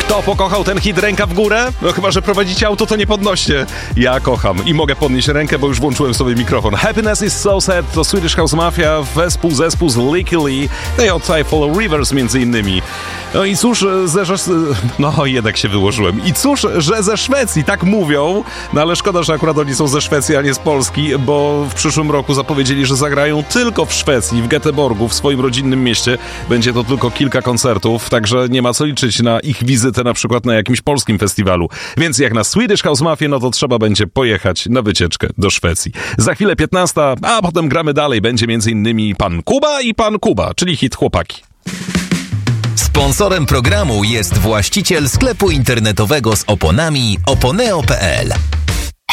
Kto pokochał ten hit Ręka w górę? No chyba, że prowadzicie auto, to nie podnoście. Ja kocham i mogę podnieść rękę, bo już włączyłem sobie mikrofon. Happiness is so sad to Swedish House Mafia, zespół z Licky Lee, no od Typhoon Rivers między innymi. No i cóż, no jednak się wyłożyłem. I cóż, że ze Szwecji, tak mówią, no ale szkoda, że akurat oni są ze Szwecji, a nie z Polski, bo w przyszłym roku zapowiedzieli, że zagrają tylko w Szwecji, w Göteborgu, w swoim rodzinnym mieście. Będzie to tylko kilka koncertów, także nie ma co liczyć na ich wizytę na przykład na jakimś polskim festiwalu. Więc jak na Swedish House Mafia, no to trzeba będzie pojechać na wycieczkę do Szwecji. Za chwilę 15, a potem gramy dalej. Będzie między innymi Pan Kuba i Pan Kuba, czyli hit Chłopaki. Sponsorem programu jest właściciel sklepu internetowego z oponami oponeo.pl.